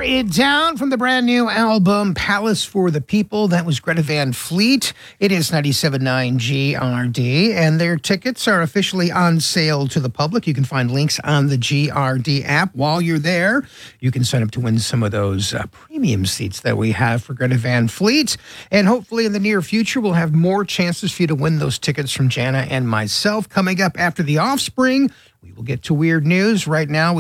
It Down from the brand new album Palace for the People. That was Greta Van Fleet. It is 97.9 GRD, and their tickets are officially on sale to the public. You can find links on the GRD app. While you're there, you can sign up to win some of those premium seats that we have for Greta Van Fleet. And hopefully in the near future, we'll have more chances for you to win those tickets from Jana and myself. Coming up after The Offspring, we will get to weird news. Right now,